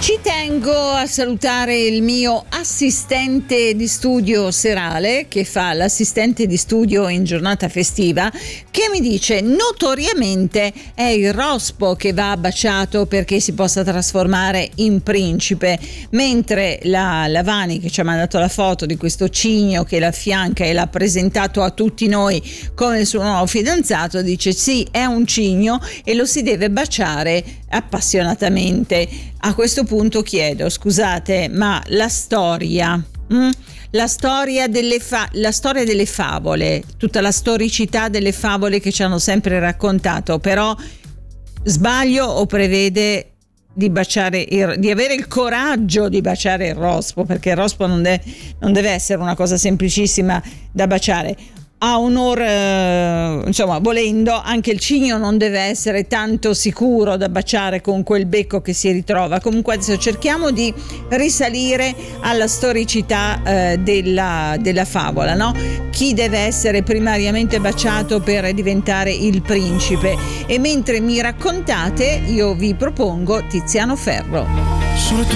Ci tengo a salutare il mio assistente di studio serale, che fa l'assistente di studio in giornata festiva, che mi dice notoriamente è il rospo che va baciato perché si possa trasformare in principe, mentre la Vani, che ci ha mandato la foto di questo cigno che la affianca e l'ha presentato a tutti noi come il suo nuovo fidanzato, dice sì, è un cigno e lo si deve baciare appassionatamente. A questo punto chiedo, scusate, ma la storia delle favole, tutta la storicità delle favole che ci hanno sempre raccontato, però sbaglio o prevede di avere il coraggio di baciare il rospo, perché il rospo non deve essere una cosa semplicissima da baciare. A onor, insomma, volendo, anche il cigno non deve essere tanto sicuro da baciare con quel becco che si ritrova. Comunque adesso cerchiamo di risalire alla storicità della favola, no? Chi deve essere primariamente baciato per diventare il principe? E mentre mi raccontate, io vi propongo Tiziano Ferro. Solo tu